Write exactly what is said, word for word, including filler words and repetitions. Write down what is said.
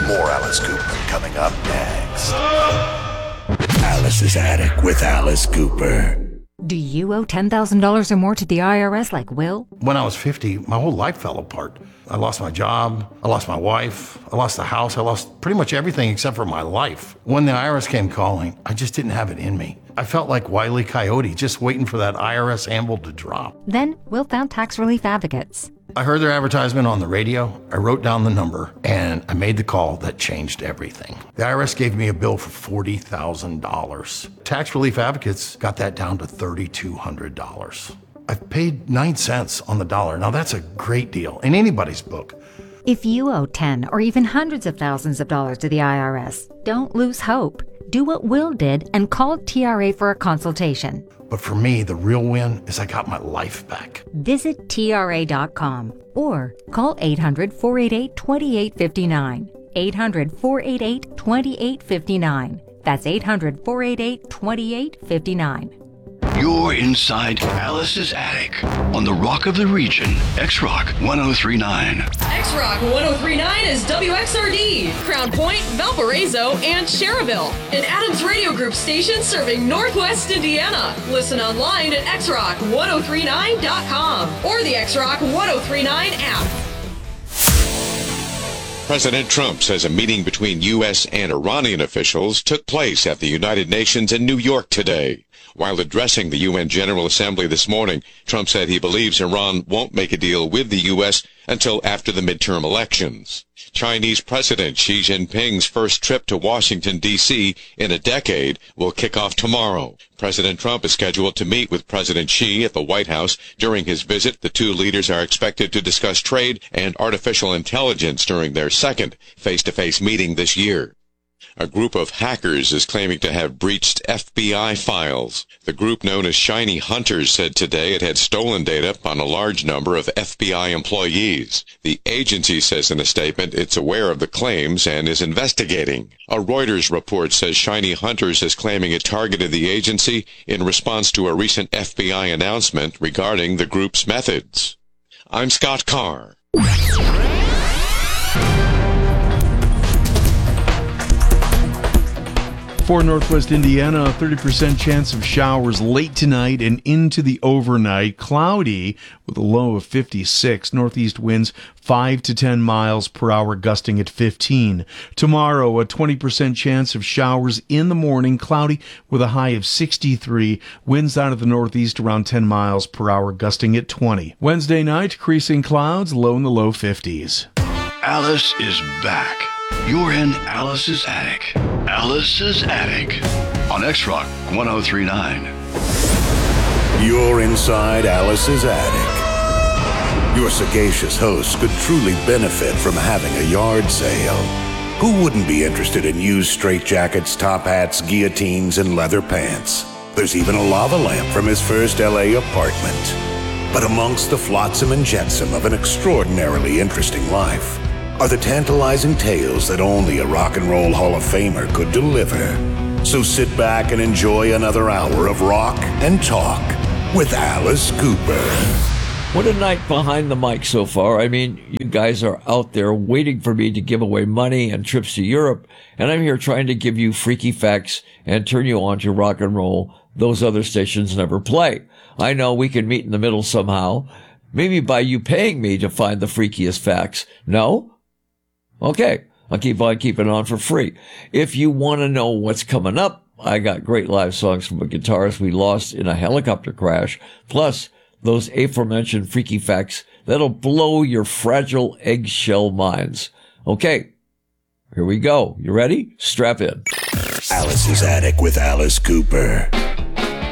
More Alice Cooper coming up next. Alice's Attic with Alice Cooper. Do you owe ten thousand dollars or more to the I R S like Will? When I was fifty, my whole life fell apart. I lost my job, I lost my wife, I lost the house, I lost pretty much everything except for my life. When the I R S came calling, I just didn't have it in me. I felt like Wile E. Coyote, just waiting for that I R S anvil to drop. Then Will found Tax Relief Advocates. I heard their advertisement on the radio, I wrote down the number, and I made the call that changed everything. The I R S gave me a bill for forty thousand dollars. Tax Relief Advocates got that down to three thousand two hundred dollars. I've paid nine cents on the dollar. Now that's a great deal in anybody's book. If you owe ten or even hundreds of thousands of dollars to the I R S, don't lose hope. Do what Will did and call T R A for a consultation. But for me, the real win is I got my life back. Visit T R A dot com or call eight hundred, four eight eight, two eight five nine. eight hundred, four eight eight, two eight five nine. That's eight hundred, four eight eight, two eight five nine. You're inside Alice's Attic on the Rock of the Region, X-Rock one oh three point nine. X-Rock one oh three point nine is W X R D, Crown Point, Valparaiso, and Cherville. An Adams Radio Group station serving Northwest Indiana. Listen online at X Rock one oh three nine dot com or the X-Rock one oh three nine app. President Trump says a meeting between U S and Iranian officials took place at the United Nations in New York today. While addressing the U N General Assembly this morning, Trump said he believes Iran won't make a deal with the U S until after the midterm elections. Chinese President Xi Jinping's first trip to Washington, D C in a decade will kick off tomorrow. President Trump is scheduled to meet with President Xi at the White House. During his visit, the two leaders are expected to discuss trade and artificial intelligence during their second face-to-face meeting this year. A group of hackers is claiming to have breached F B I files. The group known as Shiny Hunters said today it had stolen data on a large number of F B I employees. The agency says in a statement it's aware of the claims and is investigating. A Reuters report says Shiny Hunters is claiming it targeted the agency in response to a recent F B I announcement regarding the group's methods. I'm Scott Carr. For Northwest Indiana, a thirty percent chance of showers late tonight and into the overnight. Cloudy with a low of fifty-six. Northeast winds five to ten miles per hour, gusting at fifteen. Tomorrow, a twenty percent chance of showers in the morning. Cloudy with a high of sixty-three. Winds out of the northeast around ten miles per hour, gusting at twenty. Wednesday night, decreasing clouds, low in the low fifties. Alice is back. You're in Alice's Attic. Alice's Attic on X-Rock one oh three point nine. You're inside Alice's Attic. Your sagacious host could truly benefit from having a yard sale. Who wouldn't be interested in used straitjackets, top hats, guillotines, and leather pants? There's even a lava lamp from his first L A apartment. But amongst the flotsam and jetsam of an extraordinarily interesting life are the tantalizing tales that only a rock and roll Hall of Famer could deliver. So sit back and enjoy another hour of rock and talk with Alice Cooper. What a night behind the mic so far. I mean, you guys are out there waiting for me to give away money and trips to Europe, and I'm here trying to give you freaky facts and turn you on to rock and roll those other stations never play. I know we can meet in the middle somehow, maybe by you paying me to find the freakiest facts. No? Okay, I'll keep on keeping on for free. If you want to know what's coming up, I got great live songs from a guitarist we lost in a helicopter crash, plus those aforementioned freaky facts that'll blow your fragile eggshell minds. Okay, here we go. You ready? Strap in. Alice's Attic with Alice Cooper.